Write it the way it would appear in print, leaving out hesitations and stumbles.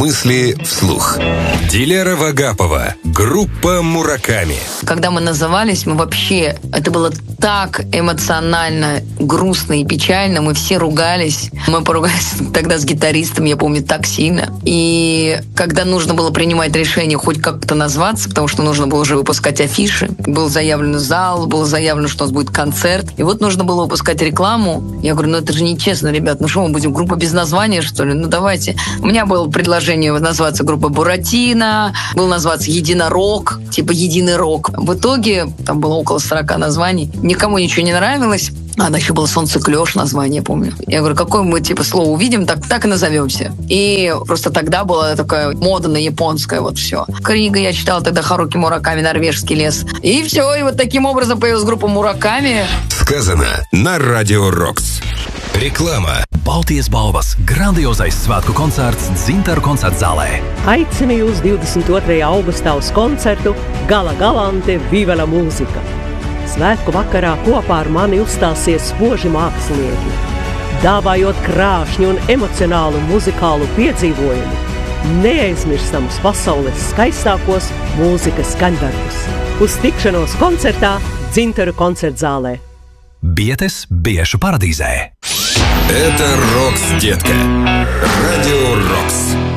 Мысли вслух. Дилера Агапова. Группа «Мураками». Когда мы назывались, мы вообще... Это было так эмоционально, грустно и печально. Мы все ругались. Мы поругались тогда с гитаристом, я помню, так сильно. И когда нужно было принимать решение хоть как-то назваться, потому что нужно было уже выпускать афиши, был заявлен зал, было заявлено, что у нас будет концерт. И вот нужно было выпускать рекламу. Я говорю, это же нечестно, ребят. Что мы будем, группа без названия, что ли? Давайте. У меня было предложение назваться группа «Буратино», был назваться «Единорог», типа «Единый рок». В итоге там было около 40 названий. Никому ничего не нравилось. Она еще была «Солнцеклёш» название, помню. Я говорю, какое мы слово увидим, так и назовемся. И просто тогда была такая мода на японское, вот все. Книга я читала тогда Харуки Мураками «Норвежский лес». И все, и вот таким образом появилась группа «Мураками». Сказано на Радио Рокс. Реклама. Baltijas balvas grandiozais svētku koncerts Dzintaru koncerta zālē. Aicinu jūs 22. augustā uz koncertu Gala Galante Viva la mūzika. Svētku vakarā kopā ar mani uzstāsies spoži mākslinieki, dāvājot krāšņu un emocionālu muzikālu piedzīvojumu, neaizmirstams pasaules skaistākos mūzikas skaņdarbus. Uz tikšanos koncertā Dzintaru koncerta zālē. Bietes biešu paradīzē. Это Рокс, детка. Радио Рокс.